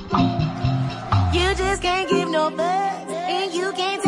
You just can't give no fucks, and you can't